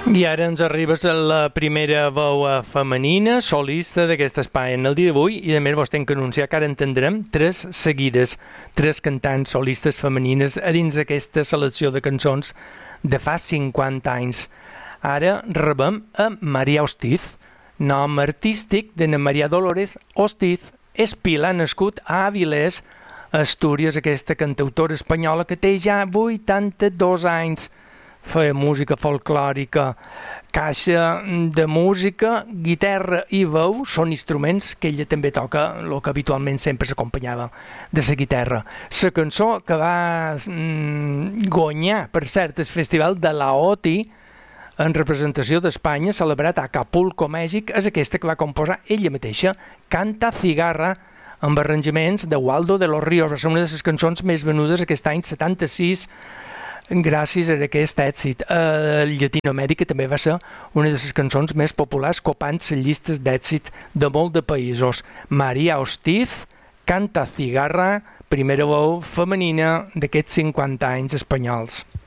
I ara ens arriba la primera veu femenina, solista d'aquest espai en el dia d'avui, i a més vos tenc que anunciar que ara en tindrem tres seguides, tres cantants solistes femenines a dins d'aquesta selecció de cançons de fa 50 anys. Ara rebem a Maria Hostiz, nom artístic d'Anna Maria Dolores Hostiz, és Pilar, nascut a Avilés, Astúries, aquesta cantautora espanyola que té ja 82 anys. Feia música folclòrica, caixa de música, guitarra i veu són instruments que ella també toca, el que habitualment sempre s'acompanyava de la guitarra. La cançó que va guanyar, per cert, el festival de la OTI en representació d'Espanya, celebrat a Acapulco, Mèxic, és aquesta que va composar ella mateixa, Canta Cigarra, amb arranjaments de Waldo de los Ríos. Va ser una de les cançons més venudes aquest any 76, gràcies a aquest èxit. A Llatinoamèrica també va ser una de les cançons més populars, copant les llistes d'èxit de molt de països. Maria Hostiz, Canta Cigarra, primera veu femenina d'aquests 50 anys espanyols.